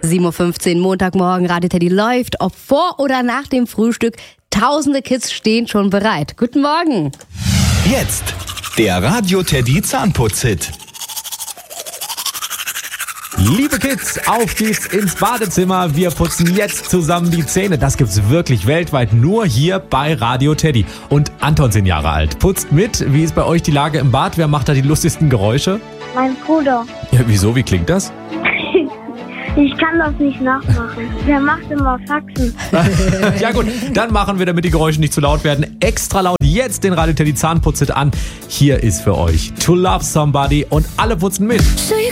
7.15 Uhr Montagmorgen, Radio Teddy läuft, ob vor oder nach dem Frühstück. Tausende Kids stehen schon bereit. Guten Morgen. Jetzt der Radio Teddy Zahnputz-Hit. Liebe Kids, auf geht's ins Badezimmer. Wir putzen jetzt zusammen die Zähne. Das gibt's wirklich weltweit nur hier bei Radio Teddy. Und Anton, 10 Jahre alt, putzt mit. Wie ist bei euch die Lage im Bad? Wer macht da die lustigsten Geräusche? Mein Bruder. Ja, wieso? Wie klingt das? Ich kann das nicht nachmachen. Der macht immer Faxen. Ja gut, dann machen wir, damit die Geräusche nicht zu laut werden, extra laut jetzt den Radio Teddy Zahnputz-Hit an. Hier ist für euch To Love Somebody und alle putzen mit. So you